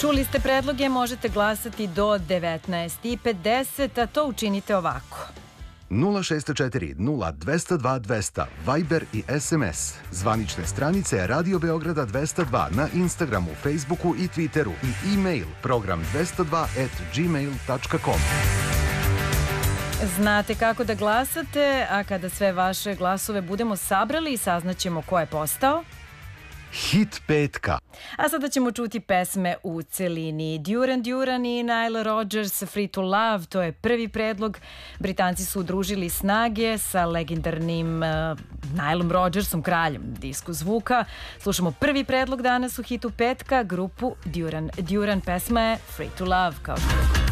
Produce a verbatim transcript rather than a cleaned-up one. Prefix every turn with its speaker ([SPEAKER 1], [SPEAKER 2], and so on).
[SPEAKER 1] Čuli ste predloge, možete glasati do devetnaest i pedeset, a to učinite ovako.
[SPEAKER 2] nula šest četiri nula dvesta dva dvesta, Viber i es em es. Zvanične stranice Radio Beograda dvesta dva na Instagramu, Facebooku i Twitteru i e-mail program dvesta dva at gmail tačka com.
[SPEAKER 1] Znate kako da glasate, a kada sve vaše glasove budemo sabrali, saznaćemo ko je postao
[SPEAKER 2] Hit petka.
[SPEAKER 1] A sada ćemo čuti pesme u celini. Duran Duran i Nile Rodgers, Free to Love, to je prvi predlog. Britanci su udružili snage sa legendarnim uh, Nilom Rodgersom, kraljem disco zvuka. Slušamo prvi predlog danas u hitu petka, grupu Duran Duran. Pesma je Free to Love, kao što rekao.